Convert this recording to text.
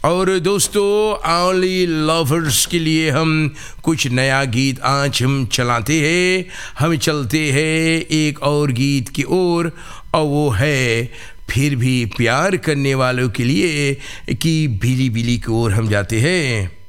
और दोस्तों only lovers के लिए हम कुछ नया गीत आज हम चलाते हैं। हम चलते हैं एक और गीत की ओर और वो है फिर भी प्यार करने वालों के लिए कि बिली बिली की ओर हम जाते हैं।